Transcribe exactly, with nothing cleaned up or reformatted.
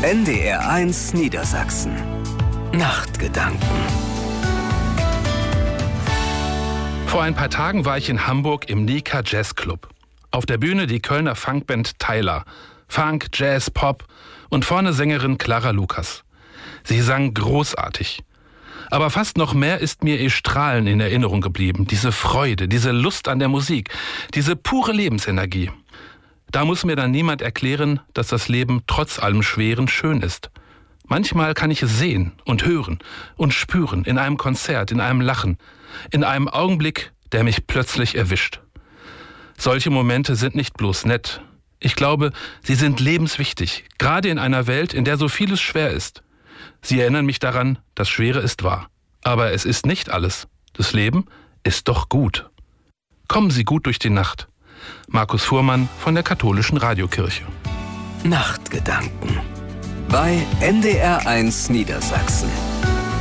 N D R eins Niedersachsen. Nachtgedanken. Vor ein paar Tagen war ich in Hamburg im Nika Jazz Club. Auf der Bühne die Kölner Funkband Tyler. Funk, Jazz, Pop und vorne Sängerin Clara Lukas. Sie sang großartig. Aber fast noch mehr ist mir ihr Strahlen in Erinnerung geblieben. Diese Freude, diese Lust an der Musik, diese pure Lebensenergie. Da muss mir dann niemand erklären, dass das Leben trotz allem Schweren schön ist. Manchmal kann ich es sehen und hören und spüren in einem Konzert, in einem Lachen, in einem Augenblick, der mich plötzlich erwischt. Solche Momente sind nicht bloß nett. Ich glaube, sie sind lebenswichtig, gerade in einer Welt, in der so vieles schwer ist. Sie erinnern mich daran, das Schwere ist wahr. Aber es ist nicht alles. Das Leben ist doch gut. Kommen Sie gut durch die Nacht. Markus Fuhrmann von der Katholischen Radiokirche. Nachtgedanken bei N D R eins Niedersachsen.